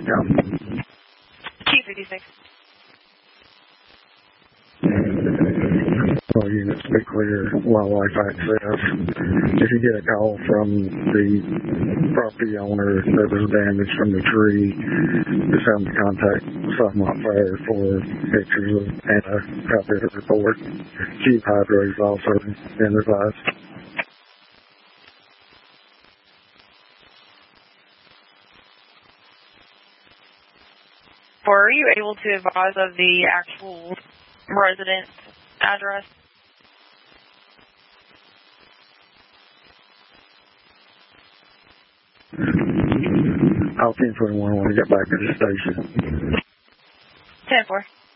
Yeah. Q56. All units be clear, wildlife access. If you get a call from the property owner that was damaged from the tree, just have them contact Sutton Fire for pictures and a copy of the report. Chief Hydro is also been advised. Were you able to advise of the actual residence address? I'll 1021 when we get back to the station. 10-4.